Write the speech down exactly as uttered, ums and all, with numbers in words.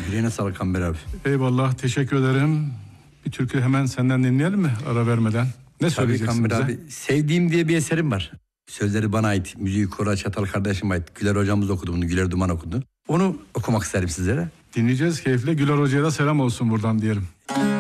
Yüreğine sağlık Kamber abi. Eyvallah, teşekkür ederim. Bir türkü hemen senden dinleyelim mi ara vermeden? Ne söyleyeceksin bize? Abi, Sevdiğim diye bir eserim var. Sözleri bana ait, müziği Koray Çatal kardeşime ait. Güler hocamız okudu bunu, Güler Duman okudu. Onu okumak isterim sizlere. Dinleyeceğiz keyifle. Güler Hoca'ya da selam olsun buradan diyelim.